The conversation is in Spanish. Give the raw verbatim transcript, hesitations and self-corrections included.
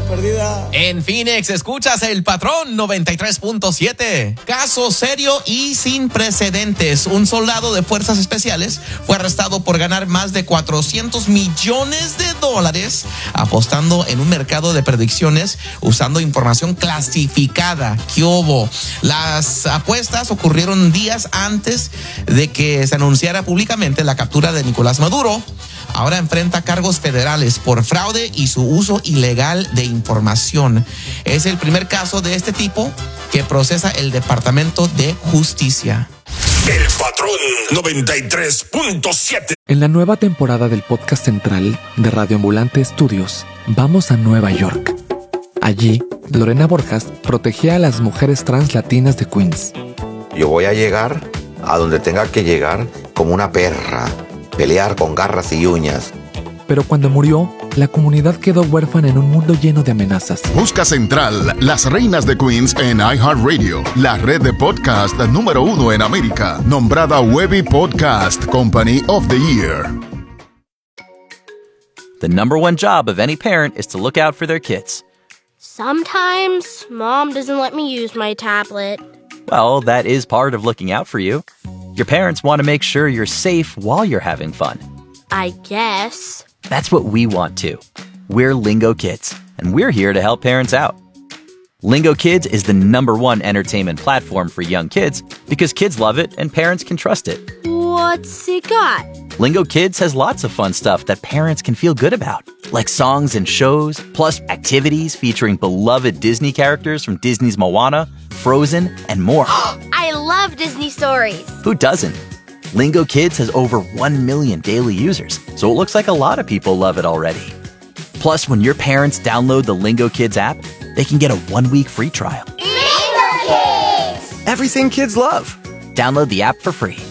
perdida. En Phoenix, escuchas El Patrón noventa y tres punto siete. Caso serio y sin precedentes. Un soldado de fuerzas especiales fue arrestado por ganar más de cuatrocientos millones de dólares apostando en un mercado de predicciones usando información clasificada. ¿Qué hubo? Las apuestas ocurrieron días antes de que se anunciara públicamente la captura de Nicolás Maduro. Ahora enfrenta cargos federales por fraude y su uso ilegal de información. Es el primer caso de este tipo que procesa el Departamento de Justicia. El Patrón noventa y tres punto siete. En la nueva temporada del podcast central de Radio Ambulante Estudios, vamos a Nueva York. Allí, Lorena Borjas protegía a las mujeres trans latinas de Queens. Yo voy a llegar a donde tenga que llegar como una perra, pelear con garras y uñas. Pero cuando murió, la comunidad quedó huérfana en un mundo lleno de amenazas. Busca Central, las reinas de Queens en iHeartRadio, la red de podcast número uno en América, nombrada Webby Podcast Company of the Year. The number one job of any parent is to look out for their kids. Sometimes, Mom doesn't let me use my tablet. Well, that is part of looking out for you. Your parents want to make sure you're safe while you're having fun. I guess. That's what we want too. We're Lingo Kids, and we're here to help parents out. Lingo Kids is the number one entertainment platform for young kids because kids love it and parents can trust it. What's it got? Lingo Kids has lots of fun stuff that parents can feel good about, like songs and shows, plus activities featuring beloved Disney characters from Disney's Moana, Frozen, and more. I love Disney stories. Who doesn't? Lingo Kids has over one million daily users, so it looks like a lot of people love it already. Plus, when your parents download the Lingo Kids app, they can get a one-week free trial. Lingo Kids! Everything kids love. Download the app for free.